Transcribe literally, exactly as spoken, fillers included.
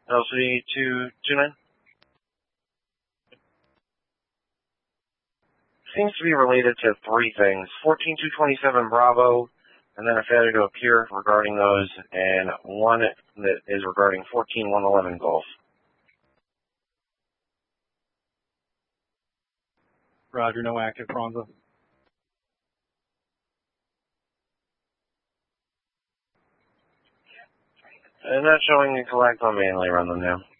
L C two two nine. Seems to be related to three things. fourteen two twenty-seven Bravo, and then a failure to appear regarding those, and one that is regarding fourteen one eleven Golf. Roger, no active Franza. And not showing a collect on mainly run them now.